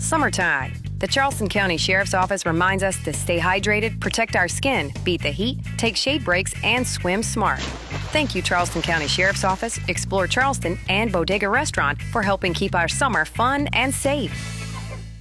Summertime. The Charleston County Sheriff's Office reminds us to stay hydrated, protect our skin, beat the heat, take shade breaks, and swim smart. Thank you, Charleston County Sheriff's Office, Explore Charleston, and Bodega Restaurant for helping keep our summer fun and safe.